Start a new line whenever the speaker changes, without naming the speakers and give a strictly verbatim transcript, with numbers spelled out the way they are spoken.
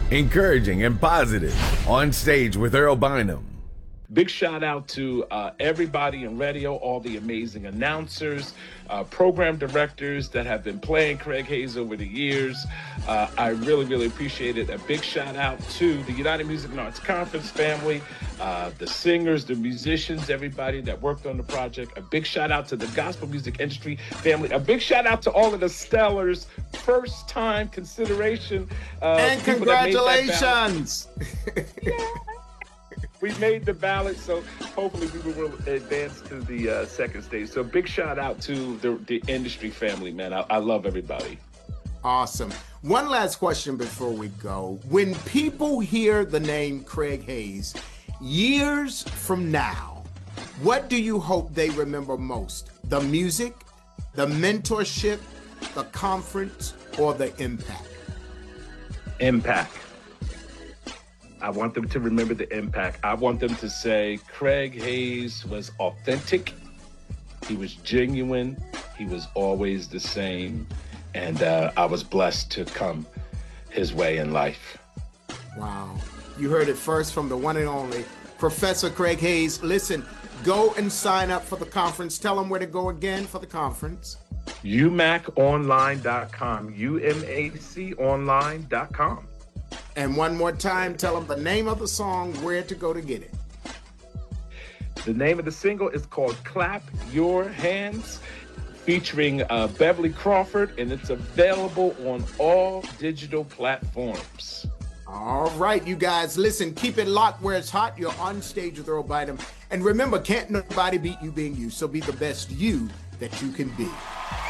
encouraging and positive. On Stage with Earl Bynum.
Big shout out to uh, everybody in radio, all the amazing announcers, uh, program directors that have been playing Craig Hayes over the years. Uh, I really, really appreciate it. A big shout out to the United Music and Arts Conference family, uh, the singers, the musicians, everybody that worked on the project. A big shout out to the gospel music industry family. A big shout out to all of the Stellars, first time consideration. Uh,
and congratulations.
We made the ballot, so hopefully we will advance to the uh, second stage. So big shout out to the, the industry family, man. I, I love everybody.
Awesome. One last question before we go. When people hear the name Craig Hayes, years from now, what do you hope they remember most? The music, the mentorship, the conference, or the impact?
Impact. I want them to remember the impact. I want them to say Craig Hayes was authentic. He was genuine. He was always the same. And uh, I was blessed to come his way in life.
Wow. You heard it first from the one and only Professor Craig Hayes. Listen, go and sign up for the conference. Tell them where to go again for the conference.
U mac online dot com. U M A C online dot com.
And one more time, tell them the name of the song, where to go to get it.
The name of the single is called Clap Your Hands, featuring uh, Beverly Crawford, and it's available on all digital platforms.
All right, you guys, listen, keep it locked where it's hot. You're on Stage with Earl Bynum. And remember, can't nobody beat you being you, so be the best you that you can be.